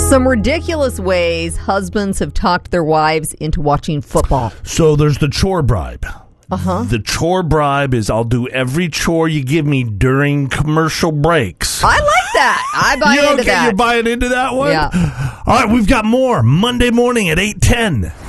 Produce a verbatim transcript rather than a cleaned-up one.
Some ridiculous ways husbands have talked their wives into watching football. So there's the chore bribe. Uh-huh. The chore bribe is I'll do every chore you give me during commercial breaks. I like that. I buy you into okay? that. You're buying into that one? Yeah. All right, we've got more Monday morning at eight ten.